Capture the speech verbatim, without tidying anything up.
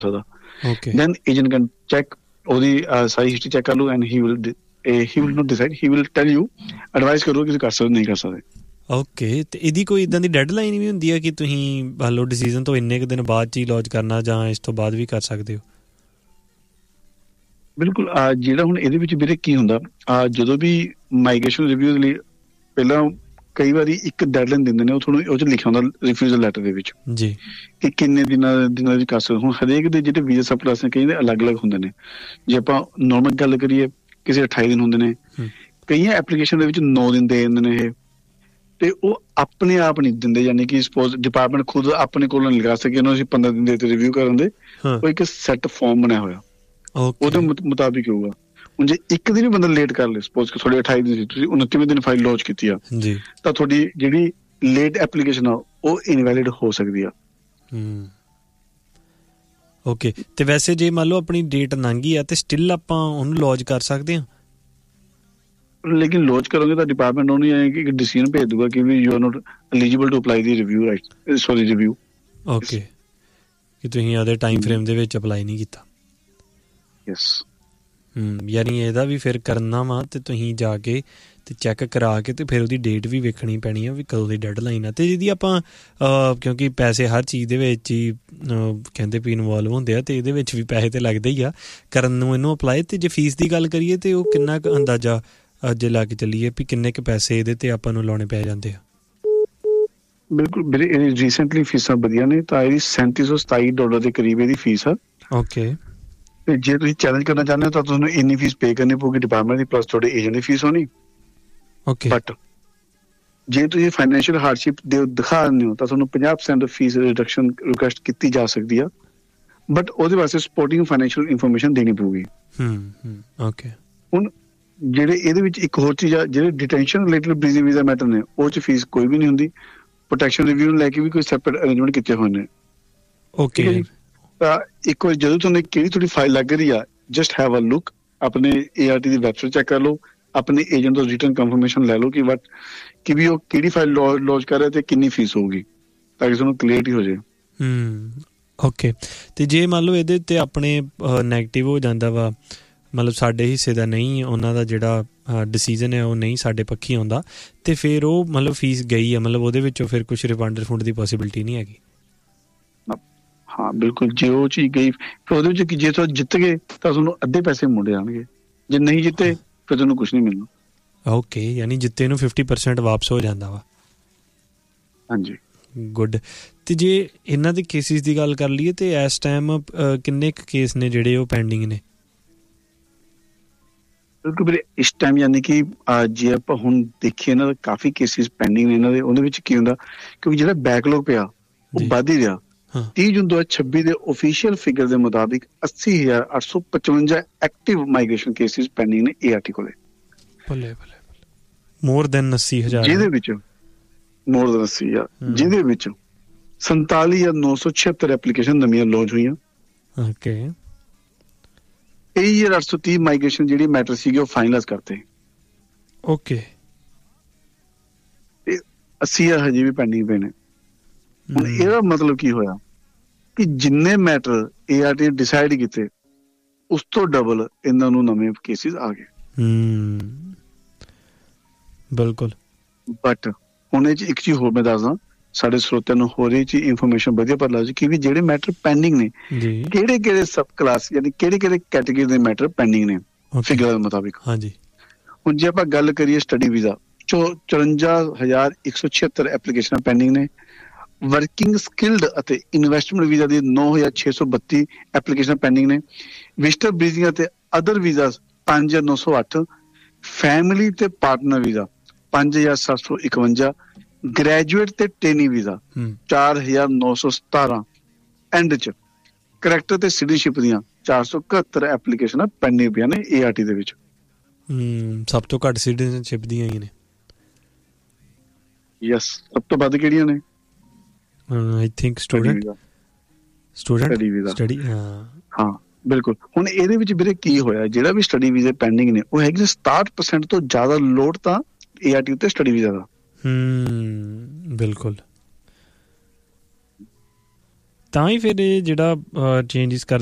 ਸਕਦਾ। Then agent can check ਉਹਦੀ ਸਾਰੀ history check ਕਰ ਲਓ and he will he will note decide, he will tell you, advice ਕਰੋ ਕਿ ਤੁਸੀਂ ਕਰ ਸਕਦੇ ਨਹੀਂ ਕਰ ਸਕਦੇ। ਓਕੇ, ਤੇ ਇਹਦੀ ਕੋਈ ਇੱਦਾਂ ਦੀ ਡੈਡਲਾਈਨ ਵੀ ਹੁੰਦੀ ਹੈ ਕਿ ਤੁਸੀਂ ਮੰਨ ਲਓ ਡਿਸੀਜ਼ਨ ਤੋਂ ਇੰਨੇ ਕੁ ਦਿਨ ਬਾਅਦ 'ਚ ਹੀ ਲੌਂਚ ਕਰਨਾ ਜਾਂ ਇਸ ਤੋਂ ਬਾਅਦ ਵੀ ਕਰ ਸਕਦੇ ਹੋ? ਬਿਲਕੁਲ। ਜਿਹੜਾ ਹੁਣ ਇਹਦੇ ਵਿੱਚ ਵੀਰੇ ਕੀ ਹੁੰਦਾ, ਜਦੋਂ ਵੀ ਮਾਈਗ੍ਰੇਸ਼ਨ ਰਿਵਿਊ ਲਈ ਪਹਿਲਾਂ ਕਈ ਵਾਰੀ ਇੱਕ ਡੈਡਲਾਈਨ ਦਿੰਦੇ ਨੇ, ਉਹ ਤੁਹਾਨੂੰ ਉਹ 'ਚ ਲਿਖਿਆ ਹੁੰਦਾ ਰਿਫਿਊਜ਼ਲ ਲੈਟਰ ਦੇ ਵਿੱਚ ਜੀ ਕਿ ਕਿੰਨੇ ਦਿਨਾਂ ਦਿਨਾਂ ਵਿੱਚ ਕਰ ਸਕਦੇ। ਹੁਣ ਹਰੇਕ ਦੇ ਜਿਹੜੇ ਵੀਜ਼ਾ ਸਪਲਾਸ ਨੇ ਕਈ ਦੇ ਅਲੱਗ ਅਲੱਗ ਹੁੰਦੇ ਨੇ। ਜੇ ਆਪਾਂ ਨੋਰਮਲ ਗੱਲ ਕਰੀਏ ਕਿਸੇ ਅਠਾਈ ਦਿਨ ਹੁੰਦੇ ਨੇ, ਕਈਆਂ ਐਪਲੀਕੇਸ਼ਨ ਦੇ ਵਿੱਚ ਨੌ ਦਿਨ ਦੇ ਦਿੰਦੇ ਨੇ ਇਹ, ਤੇ ਉਹ ਆਪਣੇ ਆਪ ਨਹੀਂ ਦਿੰਦੇ, ਯਾਨੀ ਕਿ ਸਪੋਜ਼ ਡਿਪਾਰਟਮੈਂਟ ਖੁਦ ਆਪਣੇ ਕੋਲੋਂ ਲਗਾ ਸਕੇ ਉਹਨੂੰ ਅਸੀਂ ਪੰਦਰਾਂ ਦਿਨ ਦੇ ਦਿੱਤੇ ਰਿਵਿਊ ਕਰਨ ਦੇ। ਉਹ ਇੱਕ ਸੈੱਟ ਫਾਰਮ ਬਣਿਆ ਹੋਇਆ, ਉਹਦੇ ਮੁਤਾਬਿਕ ਹੋਊਗਾ। ਹੁਣ ਜੇ ਇੱਕ ਦਿਨ ਵੀ ਬੰਦਾ ਲੇਟ ਕਰ ਲੇ, ਸਪੋਜ਼ ਤੁਹਾਡੇ ਅਠਾਈ ਦਿਨ ਸੀ, ਤੁਸੀਂ ਉਨੱਤੀਵੇਂ ਦਿਨ ਫਾਈਲ ਲੌਂਚ ਕੀਤੀ ਆ, ਤਾਂ ਤੁਹਾਡੀ ਜਿਹੜੀ ਲੇਟ ਐਪਲੀਕੇਸ਼ਨ ਆ ਉਹ ਇਨਵੈਲਿਡ ਹੋ ਸਕਦੀ ਆ। ਓਕੇ, ਤੇ ਵੈਸੇ ਜੇ ਮੰਨ ਲਓ ਆਪਣੀ ਡੇਟ ਲੰਘ ਗਈ ਆ ਤੇ ਸਟਿਲ ਆਪਾਂ ਉਹਨੂੰ ਲੌਂਚ ਕਰ ਸਕਦੇ ਹਾਂ? ਲੇਕਿਨ ਲੌਂਚ ਕਰੋਗੇ ਤਾਂ ਡਿਪਾਰਟਮੈਂਟ ਉਹਨੂੰ ਇਹ ਕਿ ਡਿਸੀਜਨ ਭੇਜ ਦੂਗਾ ਕਿ ਵੀ you are note eligible to apply the review right sorry review. Okay, ਕਿ ਤੁਸੀਂ ਉਹਦੇ ਟਾਈਮ ਫਰੇਮ ਦੇ ਵਿੱਚ ਅਪਲਾਈ ਨਹੀਂ ਕੀਤਾ। ਯੈਸ। ਹੂੰ, ਯਾਨੀ ਇਹਦਾ ਵੀ ਫਿਰ ਕਰਨਾ ਵਾ ਤੇ ਤੁਸੀਂ ਜਾ ਕੇ ਤੇ ਚੈੱਕ ਕਰਾ ਕੇ ਤੇ ਫਿਰ ਉਹਦੀ ਡੇਟ ਵੀ ਵੇਖਣੀ ਪੈਣੀ ਆ ਵੀ ਕਦੋਂ ਦੀ ਡੈਡਲਾਈਨ ਆ। ਤੇ ਜਿਹਦੀ ਆਪਾਂ ਕਿਉਂਕਿ ਪੈਸੇ ਹਰ ਚੀਜ਼ ਦੇ ਵਿੱਚ ਹੀ ਕਹਿੰਦੇ ਵੀ ਇਨਵੋਲਵ ਹੁੰਦੇ ਆ, ਤੇ ਇਹਦੇ ਵਿੱਚ ਵੀ ਪੈਸੇ ਤੇ ਲੱਗਦੇ ਹੀ ਆ ਕਰਨ ਨੂੰ ਇਹਨੂੰ ਅਪਲਾਈ। ਤੇ ਜੇ ਫੀਸ ਦੀ ਗੱਲ ਕਰੀਏ ਤੇ ਉਹ ਕਿੰਨਾ ਕੁ ਅੰਦਾਜ਼ਾ ਜੇ ਲਾ ਕੇ ਚੱਲੀਏ ਵੀ ਕਿੰਨੇ ਕੁ ਪੈਸੇ ਇਹਦੇ ਤੇ ਆਪਾਂ ਨੂੰ ਲਾਉਣੇ ਪੈ ਜਾਂਦੇ ਆ? ਬਿਲਕੁਲ ਵੀਰੇ, ਇਹਦੀ ਰੀਸੈਂਟਲੀ ਫੀਸਾਂ ਵਧੀਆ ਨੇ, ਤਾਂ ਇਹਦੀ ਸੈਂਤੀ ਸੌ ਸਤਾਈ ਡਾਲਰ ਦੇ ਕਰੀਬ ਇਹਦੀ ਫੀਸ ਆ। ਓਕੇ, ਤੇ ਜੇ ਤੁਸੀਂ ਚੈਲੰਜ ਕਰਨਾ ਚਾਹੁੰਦੇ ਹੋ ਤਾਂ ਤੁਹਾਨੂੰ ਇੰਨੀ ਫੀਸ ਪੇ ਕਰਨੀ ਪਊਗੀ ਡਿਪਾਰਟਮੈਂਟ ਦੀ, ਪਲੱਸ ਤੁਹਾਡੇ ਏਜੰਟ ਦੀ ਫੀਸ ਹੋਣੀ। ਓਕੇ, ਬਟ ਜੇ ਤੁਸੀਂ ਫਾਈਨੈਂਸ਼ੀਅਲ ਹਾਰਡਸ਼ਿਪ ਦੇ ਦਿਖਾ ਦਿੰਦੇ ਹੋ ਤਾਂ ਤੁਹਾਨੂੰ ਪੰਜਾਹ ਪਰਸੈਂਟ ਫੀਸ ਰਿਡਕਸ਼ਨ ਰਿਕੁਐਸਟ ਕੀਤੀ ਜਾ ਸਕਦੀ ਆ, ਬਟ ਉਹਦੇ ਵਾਸਤੇ ਸਪੋਰਟਿੰਗ ਫਾਈਨੈਂਸ਼ੀਅਲ ਇਨਫੋਰਮੇਸ਼ਨ ਦੇਣੀ ਪਊਗੀ। ਓਕੇ, ਹੁਣ ਜਿਹੜੇ ਇਹਦੇ ਵਿੱਚ ਇੱਕ ਹੋਰ ਚੀਜ਼ ਆ, ਜਿਹੜੇ ਡਿਟੈਂਸ਼ਨ ਰਿਲੇਟਡ ਬ੍ਰੀਜ਼ਿੰਗ ਵੀਜ਼ਾ ਮੈਟਰ ਨੇ ਉਹ 'ਚ ਫੀਸ ਕੋਈ ਵੀ ਨਹੀਂ ਹੁੰਦੀ। ਪ੍ਰੋਟੈਕਸ਼ਨ ਰਿਵਿਊ ਨੂੰ ਲੈ ਕੇ ਵੀ ਕੋਈ ਸੈਪਰੇਟ ਅਰੇਂਜਮੈਂਟ ਕੀਤੇ ਹੋਏ ਨੇ। ਓਕੇ ਜੀ। ਤਾਂ ਇੱਕ ਵਾਰ ਜਦੋਂ ਤੁਹਾਨੂੰ ਕਿਹੜੀ ਤੁਹਾਡੀ ਫਾਈਲ ਲੱਗ ਰਹੀ ਆ, ਜਸਟ ਹੈਵ ਅ ਲੁੱਕ, ਆਪਣੇ A R T the website check ਕਰ ਲਓ, ਆਪਣੇ ਏਜੰਟ ਤੋਂ ਰਿਟਨ ਕਨਫਰਮੇਸ਼ਨ ਲੈ ਲਓ ਕਿ ਵਟ ਕਿ ਵੀ ਉਹ ਕਿਹੜੀ ਫਾਈਲ ਲੌਂਚ ਕਰ ਰਿਹਾ ਤੇ ਕਿੰਨੀ ਫੀਸ ਹੋਊਗੀ, ਤਾਂ ਕਿ ਤੁਹਾਨੂੰ ਕਲੀਅਰਟੀ ਹੋ ਜਾਏ। ਹੂੰ, ਓਕੇ। ਤੇ ਜੇ ਮੰਨ ਲਓ ਇਹਦੇ ਉੱਤੇ ਆਪਣੇ ਨੈਗੇਟਿਵ ਹੋ ਜਾਂਦਾ ਵਾ, ਮਤਲਬ ਸਾਡੇ ਹਿੱਸੇ ਦਾ ਨਹੀਂ, ਉਹਨਾਂ ਦਾ ਜਿਹੜਾ ਡਿਸੀਜ਼ਨ ਹੈ ਉਹ ਨਹੀਂ ਸਾਡੇ ਪੱਖੀ ਆਉਂਦਾ, ਤੇ ਫਿਰ ਉਹ ਮਤਲਬ ਫੀਸ ਗਈ ਆ, ਮਤਲਬ ਉਹਦੇ ਵਿੱਚੋਂ ਫਿਰ ਕੁਛ ਰਿਫੰਡ ਰਿਫੰਡ ਦੀ ਪੋਸੀਬਿਲਿਟੀ ਨਹੀਂ ਹੈਗੀ? ਹਾਂ ਬਿਲਕੁਲ, ਜੇ ਉਹ ਚੀਜ਼ ਗਈ ਫਿਰ ਉਹਦੇ ਵਿੱਚ ਜੇ ਤੁਸੀਂ ਜਿੱਤ ਗਏ ਤਾਂ ਤੁਹਾਨੂੰ ਅੱਧੇ ਪੈਸੇ ਮੁੜ ਜਾਣਗੇ, ਜੇ ਨਹੀਂ ਜਿੱਤੇ ਫਿਰ ਤੁਹਾਨੂੰ ਕੁਛ ਨਹੀਂ ਮਿਲਣਾ। ਓਕੇ, ਯਾਨੀ ਜਿੱਤੇ ਨੂੰ ਫਿਫਟੀ ਪਰਸੈਂਟ ਵਾਪਸ ਹੋ ਜਾਂਦਾ ਵਾ। ਹਾਂਜੀ, ਗੁੱਡ। ਤੇ ਜੇ ਇਹਨਾਂ ਦੇ ਕੇਸਿਸ ਦੀ ਗੱਲ ਕਰ ਲਈਏ ਤੇ ਇਸ ਟਾਈਮ ਕਿੰਨੇ ਕੁ ਕੇਸ ਨੇ ਜਿਹੜੇ ਉਹ ਪੈਂਡਿੰਗ ਨੇ? ਬਿਲਕੁਲ ਵੀਰੇ, ਇਸ ਟਾਈਮ ਯਾਨੀ ਕਿ ਜੇ ਆਪਾਂ ਹੁਣ ਦੇਖੀਏ ਇਹਨਾਂ ਦਾ ਕਾਫੀ ਕੇਸਿਸ ਪੈਂਡਿੰਗ ਨੇ ਇਹਨਾਂ ਦੇ। ਉਹਦੇ ਵਿੱਚ ਕੀ ਹੁੰਦਾ, ਕਿਉਂਕਿ ਜਿਹੜਾ ਬੈਕਲੌਗ ਪਿਆ ਉਹ ਵੱਧ ਹੀ ਰਿਹਾ। ਤੀਹ ਜੂਨ ਦੋ ਹਜ਼ਾਰ ਛੱਬੀ ਦੇ ਓਫੀਸ਼ੀਅਲ ਫਿਗਰ ਦੇ ਮੁਤਾਬਿਕ ਅੱਸੀ ਹਜ਼ਾਰ ਅੱਠ ਸੌ ਪਚਵੰਜਾ ਐਕਟਿਵ ਮਾਈਗ੍ਰੇਸ਼ਨ ਕੇਸਿਸ ਪੈਂਡਿੰਗ ਨੇ ਏ ਆਰ ਟੀ ਕੋਲੇ। ਬੱਲੇ ਬੱਲੇ, ਮੋਰ ਦੈਨ ਅੱਸੀ ਹਜ਼ਾਰ, ਜਿਹਦੇ ਵਿੱਚ ਮੋਰ ਦੈਨ ਅੱਸੀ ਹਜ਼ਾਰ ਜਿਹਦੇ ਵਿੱਚ ਸੰਤਾਲੀ ਹਜ਼ਾਰ ਨੌ ਸੌ ਛਿਹੱਤਰ ਐਪਲੀਕੇਸ਼ਨ ਨਵੀਆਂ ਲਾਂਚ ਹੋਈਆਂ। ਓਕੇ, ਤੇਈ ਹਜ਼ਾਰ ਅੱਠ ਸੌ ਤੀਹ ਮਾਈਗ੍ਰੇਸ਼ਨ ਜਿਹੜੀ ਮੈਟਰ ਸੀਗੇ ਉਹ ਫਾਈਨਲਾਈਜ਼ ਕਰਤੇ। ਓਕੇ, ਤੇ ਅੱਸੀ ਹਜ਼ਾਰ ਹਜੇ ਵੀ ਪੈਂਡਿੰਗ ਪਏ ਨੇ। ਹੁਣ ਇਹਦਾ ਮਤਲਬ ਕੀ ਹੋਇਆ ਕਿ ਜਿੰਨੇ matter A R T decide ਕੀਤੇ ਉਸ ਤੋਂ ਡਬਲ ਇਹਨਾਂ ਨੂੰ ਨਵੇਂ ਕੇਸਿਸ ਆ ਗਏ। ਹੂੰ, ਬਿਲਕੁਲ। ਬਟ ਹੁਣ ਇਹ 'ਚ ਇੱਕ ਚੀਜ਼ ਹੋਰ ਮੈਂ ਦੱਸਦਾ ਸਾਡੇ ਸਰੋਤਿਆਂ ਨੂੰ, ਹੋਰ ਇਹ ਚੀਜ਼ ਇਨਫੋਰਮੇਸ਼ਨ ਵਧੀਆ ਪਤਾ ਲੱਗ ਜਾਏ ਕਿ ਵੀ ਜਿਹੜੇ ਮੈਟਰ ਪੈਂਡਿੰਗ ਨੇ ਕਿਹੜੇ ਕਿਹੜੇ ਸਬ ਕਲਾਸ ਯਾਨੀ ਕਿਹੜੇ ਕਿਹੜੇ ਕੈਟੇਗਰੀ ਦੇ ਮੈਟਰ ਪੈਂਡਿੰਗ ਨੇ ਫਿਗਰ ਦੇ ਮੁਤਾਬਿਕ। ਹਾਂਜੀ, ਹੁਣ ਜੇ ਆਪਾਂ ਗੱਲ ਕਰੀਏ ਸਟੱਡੀ ਵੀਜ਼ਾ, ਚੋ ਚੁਰੰਜਾ ਹਜ਼ਾਰ ਇੱਕ ਸੌ ਛਿਹੱਤਰ ਐਪਲੀਕੇਸ਼ਨਾਂ ਪੈਂਡਿੰਗ ਨੇ। ਵਰਕਿੰਗ ਸਕਿਲਡ ਅਤੇ ਇਨਵੈਸਟਮੈਂਟ ਵੀਜ਼ਾ ਦੀ ਨੌ ਹਜ਼ਾਰ ਛੇ ਸੌ ਬੱਤੀ ਐਪਲੀਕੇਸ਼ਨ ਪੈਂਡਿੰਗ ਨੇ। ਵਿਜ਼ਟਰ ਬ੍ਰੀਜ਼ਿੰਗ ਅਤੇ ਅਦਰ ਵੀਜ਼ਾ ਪੰਜ ਹਜ਼ਾਰ ਨੌ ਸੌ ਅੱਠ। ਫੈਮਿਲੀ ਤੇ ਪਾਰਟਨਰ ਵੀਜ਼ਾ ਪੰਜ ਹਜ਼ਾਰ ਸੱਤ ਸੌ ਇਕਵੰਜਾ। ਗ੍ਰੈਜੂਏਟ ਤੇ ਟ੍ਰੇਨੀ ਵੀਜ਼ਾ ਚਾਰ ਹਜ਼ਾਰ ਨੌ ਸੌ ਸਤਾਰਾਂ। ਐਂਡ 'ਚ ਕਰੈਕਟਰ ਤੇ ਸਿਟੀਜ਼ਨਸ਼ਿਪ ਦੀਆਂ ਚਾਰ ਸੌ ਇਕਹੱਤਰ ਐਪਲੀਕੇਸ਼ਨਾਂ ਪੈਂਡਿੰਗ ਪਈਆਂ ਨੇ ਏ ਆਰ ਟੀ ਦੇ ਵਿੱਚ। ਸਭ ਤੋਂ ਘੱਟ ਸਿਟੀਜ਼ਨਸ਼ਿਪ ਦੀਆਂ ਹੀ ਨੇ। ਯੈਸ, ਸਭ ਤੋਂ ਵੱਧ ਕਿਹੜੀਆਂ ਨੇ? I think student student study. ਹਾਂ ਬਿਲਕੁਲ। ਹੁਣ ਇਹਦੇ ਵਿੱਚ ਵੀਰੇ ਕੀ ਹੋਇਆ, ਜਿਹੜਾ ਵੀ ਸਟੱਡੀ ਵੀਜ਼ੇ ਪੈਂਡਿੰਗ ਨੇ ਉਹ ਹੈਗੇ ਸਤਾਹਠ ਪਰਸੈਂਟ ਤੋਂ ਜ਼ਿਆਦਾ ਲੋਡ ਤਾਂ ਏ ਆਰ ਟੀ ਉੱਤੇ ਸਟੱਡੀ ਵੀਜ਼ਾ ਦਾ। ਹੂੰ, ਬਿਲਕੁਲ। ਤਾਂ ਹੀ ਫਿਰ ਇਹ ਜਿਹੜਾ ਚੇਂਜਿਸ ਕਰ